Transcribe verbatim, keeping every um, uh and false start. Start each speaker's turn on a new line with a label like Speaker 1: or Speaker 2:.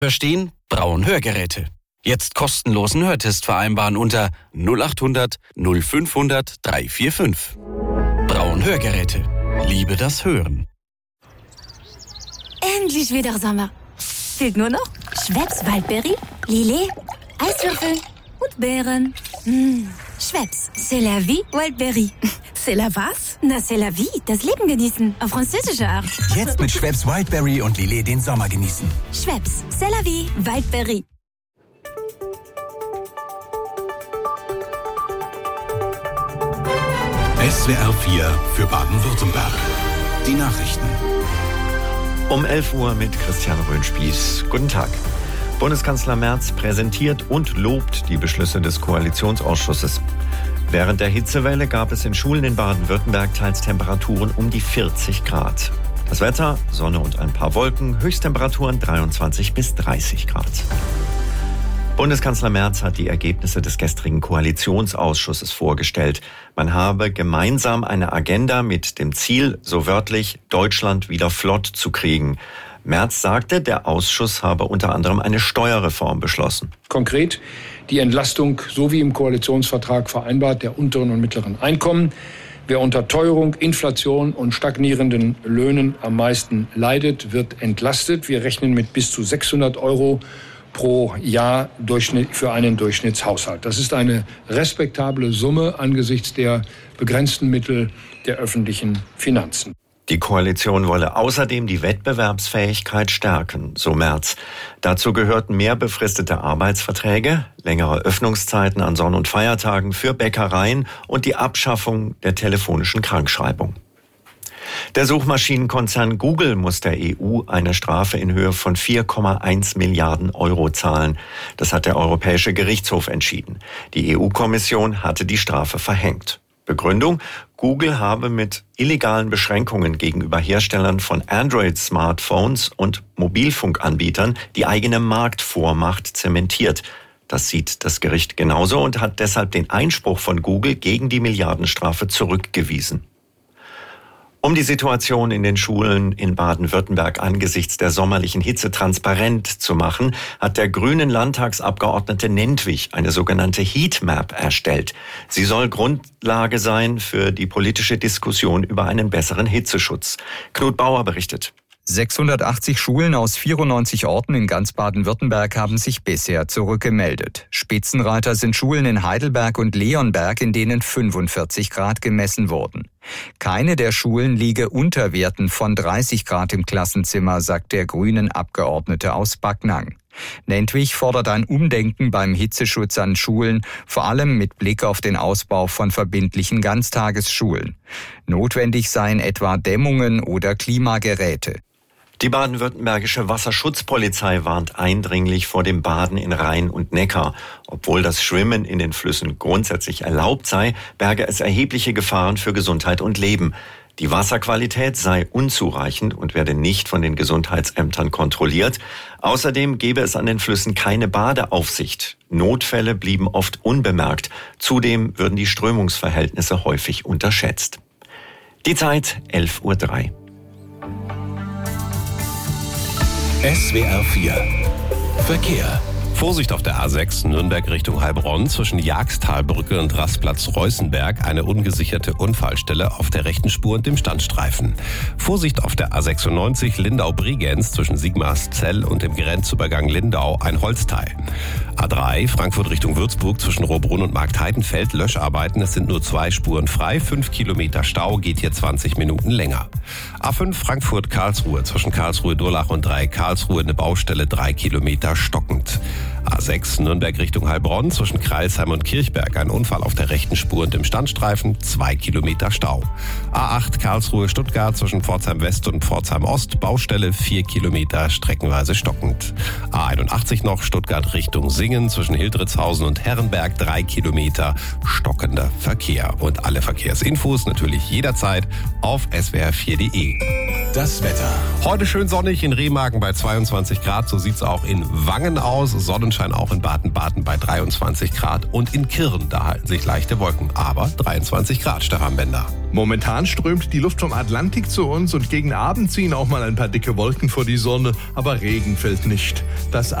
Speaker 1: Verstehen? Braun Hörgeräte. Jetzt kostenlosen Hörtest vereinbaren unter null acht hundert null fünfhundert drei vier fünf. Braun Hörgeräte. Liebe das Hören.
Speaker 2: Endlich wieder Sommer. Fehlt nur noch Schweppes Waldberry, Lillet, Eiswürfel und Beeren. Mmh. Schweppes, c'est la vie Waldberry.
Speaker 3: C'est la was?
Speaker 2: Na, c'est la vie, das Leben genießen. Auf französische Art.
Speaker 4: Jetzt mit Schweppes Wildberry und Lillet den Sommer genießen.
Speaker 2: Schweppes, c'est la vie Waldberry.
Speaker 5: S W R vier für Baden-Württemberg. Die Nachrichten.
Speaker 6: Um elf Uhr mit Christian Röhnspieß. Guten Tag. Bundeskanzler Merz präsentiert und lobt die Beschlüsse des Koalitionsausschusses. Während der Hitzewelle gab es in Schulen in Baden-Württemberg teils Temperaturen um die vierzig Grad. Das Wetter, Sonne und ein paar Wolken, Höchsttemperaturen dreiundzwanzig bis dreißig Grad. Bundeskanzler Merz hat die Ergebnisse des gestrigen Koalitionsausschusses vorgestellt. Man habe gemeinsam eine Agenda mit dem Ziel, so wörtlich, Deutschland wieder flott zu kriegen. Merz sagte, der Ausschuss habe unter anderem eine Steuerreform beschlossen.
Speaker 7: Konkret die Entlastung, so wie im Koalitionsvertrag vereinbart, der unteren und mittleren Einkommen. Wer unter Teuerung, Inflation und stagnierenden Löhnen am meisten leidet, wird entlastet. Wir rechnen mit bis zu sechshundert Euro pro Jahr für einen Durchschnittshaushalt. Das ist eine respektable Summe angesichts der begrenzten Mittel der öffentlichen Finanzen.
Speaker 6: Die Koalition wolle außerdem die Wettbewerbsfähigkeit stärken, so Merz. Dazu gehörten mehr befristete Arbeitsverträge, längere Öffnungszeiten an Sonn- und Feiertagen für Bäckereien und die Abschaffung der telefonischen Krankschreibung. Der Suchmaschinenkonzern Google muss der E U eine Strafe in Höhe von vier Komma eins Milliarden Euro zahlen. Das hat der Europäische Gerichtshof entschieden. Die E U-Kommission hatte die Strafe verhängt. Begründung: Google habe mit illegalen Beschränkungen gegenüber Herstellern von Android-Smartphones und Mobilfunkanbietern die eigene Marktvormacht zementiert. Das sieht das Gericht genauso und hat deshalb den Einspruch von Google gegen die Milliardenstrafe zurückgewiesen. Um die Situation in den Schulen in Baden-Württemberg angesichts der sommerlichen Hitze transparent zu machen, hat der grünen Landtagsabgeordnete Nentwich eine sogenannte Heatmap erstellt. Sie soll Grundlage sein für die politische Diskussion über einen besseren Hitzeschutz. Knut Bauer berichtet.
Speaker 8: sechshundertachtzig Schulen aus vierundneunzig Orten in ganz Baden-Württemberg haben sich bisher zurückgemeldet. Spitzenreiter sind Schulen in Heidelberg und Leonberg, in denen fünfundvierzig Grad gemessen wurden. Keine der Schulen liege unter Werten von dreißig Grad im Klassenzimmer, sagt der grünen Abgeordnete aus Backnang. Nentwich fordert ein Umdenken beim Hitzeschutz an Schulen, vor allem mit Blick auf den Ausbau von verbindlichen Ganztagesschulen. Notwendig seien etwa Dämmungen oder Klimageräte.
Speaker 6: Die baden-württembergische Wasserschutzpolizei warnt eindringlich vor dem Baden in Rhein und Neckar. Obwohl das Schwimmen in den Flüssen grundsätzlich erlaubt sei, berge es erhebliche Gefahren für Gesundheit und Leben. Die Wasserqualität sei unzureichend und werde nicht von den Gesundheitsämtern kontrolliert. Außerdem gebe es an den Flüssen keine Badeaufsicht. Notfälle blieben oft unbemerkt. Zudem würden die Strömungsverhältnisse häufig unterschätzt. Die Zeit elf Uhr drei.
Speaker 5: S W R vier Verkehr.
Speaker 9: Vorsicht auf der A sechs Nürnberg Richtung Heilbronn zwischen Jagsttalbrücke und Rastplatz Reußenberg, eine ungesicherte Unfallstelle auf der rechten Spur und dem Standstreifen. Vorsicht auf der A sechsundneunzig Lindau-Bregenz zwischen Sigmarszell und dem Grenzübergang Lindau, ein Holzteil. A drei Frankfurt Richtung Würzburg zwischen Rohrbrunn und Marktheidenfeld, Löscharbeiten, es sind nur zwei Spuren frei, fünf Kilometer Stau, geht hier zwanzig Minuten länger. A fünf Frankfurt-Karlsruhe zwischen Karlsruhe-Durlach und Dreieck Karlsruhe, eine Baustelle, drei Kilometer stockend. A sechs Nürnberg Richtung Heilbronn zwischen Kreilsheim und Kirchberg, ein Unfall auf der rechten Spur und im Standstreifen, zwei Kilometer Stau. A acht Karlsruhe Stuttgart zwischen Pforzheim West und Pforzheim Ost, Baustelle, vier Kilometer streckenweise stockend. A einundachtzig noch Stuttgart Richtung Singen zwischen Hildritzhausen und Herrenberg, drei Kilometer stockender Verkehr. Und alle Verkehrsinfos natürlich jederzeit auf S W R vier Punkt de.
Speaker 5: Das Wetter.
Speaker 9: Heute schön sonnig in Remagen bei zweiundzwanzig Grad, so sieht's auch in Wangen aus. Sonnenschein auch in Baden-Baden bei dreiundzwanzig Grad und in Kirn, da halten sich leichte Wolken, aber dreiundzwanzig Grad, Stefan Bender.
Speaker 3: Momentan strömt die Luft vom Atlantik zu uns und gegen Abend ziehen auch mal ein paar dicke Wolken vor die Sonne, aber Regen fällt nicht. Das